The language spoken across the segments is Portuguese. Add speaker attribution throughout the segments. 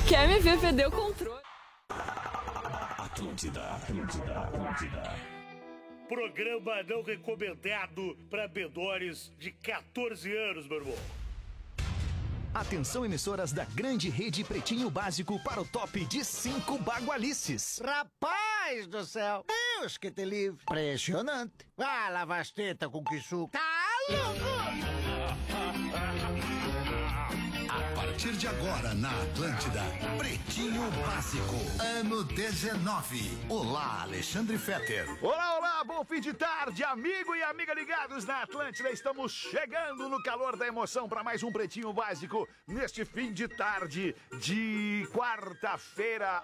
Speaker 1: Quer me ver perder o controle?
Speaker 2: Atlântida.
Speaker 3: Programa não recomendado para menores de 14 anos, meu irmão.
Speaker 4: Atenção, emissoras da grande rede Pretinho Básico para o top de 5 bagualices.
Speaker 5: Rapaz do céu, Deus que te livre. Impressionante. Ah, lava as tetas com que suco. Tá louco?
Speaker 2: A partir de agora na Atlântida, Pretinho Básico, ano 19. Olá, Alexandre Fetter.
Speaker 4: Olá, bom fim de tarde, amigo e amiga ligados na Atlântida. Estamos chegando no calor da emoção para mais um Pretinho Básico neste fim de tarde de quarta-feira,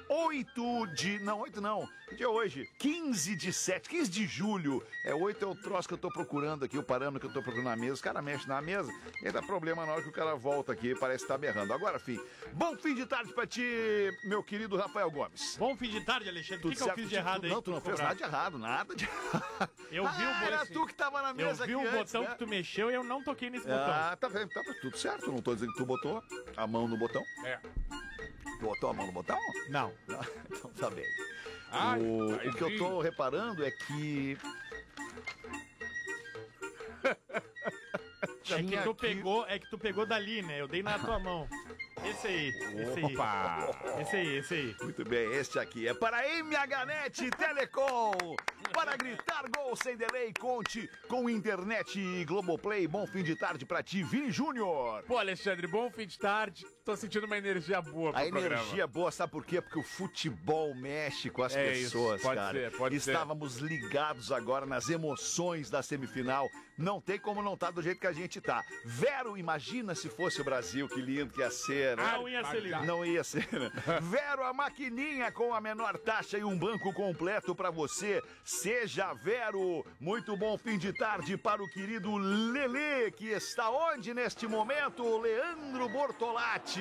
Speaker 4: 15 de julho. 8 é o troço que eu tô procurando aqui, o parâmetro que eu tô procurando na mesa. Os caras mexem na mesa e dá problema na hora que o cara volta aqui, parece que tá berrando. Agora, fim, bom fim de tarde pra ti, meu querido Rafael Gomes.
Speaker 6: Bom fim de tarde, Alexandre. O que eu fiz de errado aí?
Speaker 4: Não, tu não fez nada de errado, nada de errado.
Speaker 6: Eu vi o botão.
Speaker 4: Era tu que tava na mesa aqui.
Speaker 6: Eu vi o
Speaker 4: antes,
Speaker 6: botão
Speaker 4: né?
Speaker 6: que tu mexeu e eu não toquei nesse botão.
Speaker 4: Ah, tá vendo, tá tudo certo. Não tô dizendo que tu botou a mão no botão.
Speaker 6: É.
Speaker 4: Tu botou a mão no botão?
Speaker 6: Não.
Speaker 4: Então tá bem.
Speaker 6: Ai,
Speaker 4: O que eu tô reparando é que...
Speaker 6: É que tu pegou dali, né? Eu dei na tua mão. Esse aí. Esse aí.
Speaker 4: Muito bem, este aqui é para MHNet Telecom. Para gritar gol sem delay, conte com internet e Globoplay. Bom fim de tarde pra ti, Vini Júnior.
Speaker 7: Pô, Alexandre, bom fim de tarde. Tô sentindo uma energia boa pro programa.
Speaker 4: A energia boa, sabe por quê? Porque o futebol mexe com as pessoas,
Speaker 7: isso,
Speaker 4: cara.
Speaker 7: pode ser.
Speaker 4: Estávamos ligados agora nas emoções da semifinal. Não tem como não estar do jeito que a gente tá. Vero, imagina se fosse o Brasil, que lindo que ia ser, né?
Speaker 6: Não ia ser lindo.
Speaker 4: Não ia ser, né? Vero, a maquininha com a menor taxa e um banco completo pra você. Seja Vero. Muito bom fim de tarde para o querido Lelê, que está onde neste momento? Leandro Bortolatti.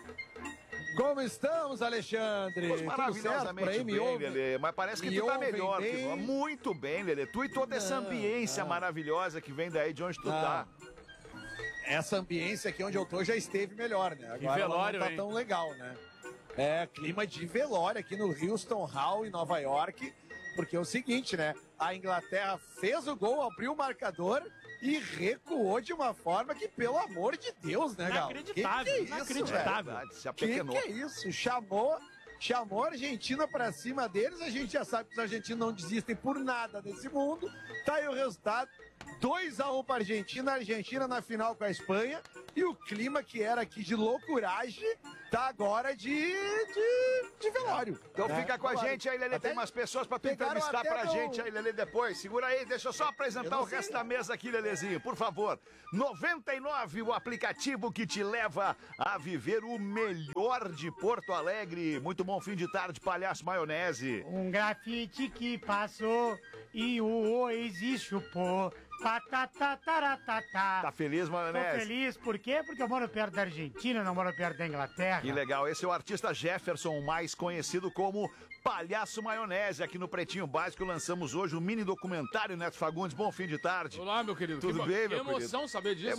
Speaker 8: Como estamos, Alexandre?
Speaker 4: Pois maravilhosamente bem, Lelê, mas parece que tu tá melhor que nós. Muito bem, Lelê. Tu e toda essa ambiência maravilhosa que vem daí de onde tu tá.
Speaker 8: Essa ambiência aqui onde eu tô já esteve melhor, né? Agora
Speaker 6: velório,
Speaker 8: ela não tá tão legal, né? É, clima de velório aqui no Houston Hall, em Nova York, porque é o seguinte, né? A Inglaterra fez o gol, abriu o marcador e recuou de uma forma que, pelo amor de Deus, né, Gal?
Speaker 6: Inacreditável.
Speaker 8: Que é isso? Chamou a Argentina pra cima deles, a gente já sabe que os argentinos não desistem por nada nesse mundo. Tá aí o resultado. 2-1 pra Argentina, a Argentina na final com a Espanha, e o clima que era aqui de loucuragem tá agora de velório.
Speaker 4: Então fica com a gente aí, Lelê, tem umas pessoas pra tu entrevistar pra gente aí, Lelê, depois. Segura aí, deixa eu só apresentar o resto da mesa aqui, Lelezinho, por favor. 99, o aplicativo que te leva a viver o melhor de Porto Alegre. Muito bom fim de tarde, Palhaço Maionese.
Speaker 9: Um grafite que passou e o existe o pô.
Speaker 4: Tá feliz, Maionese?
Speaker 9: Tô feliz, por quê? Porque eu moro perto da Argentina, não moro perto da Inglaterra.
Speaker 4: Que legal, esse é o artista Jefferson, mais conhecido como Palhaço Maionese. Aqui no Pretinho Básico lançamos hoje um mini documentário, Neto Fagundes. Bom fim de tarde.
Speaker 7: Olá, meu querido.
Speaker 4: Tudo bem, meu querido?
Speaker 7: Que emoção saber disso.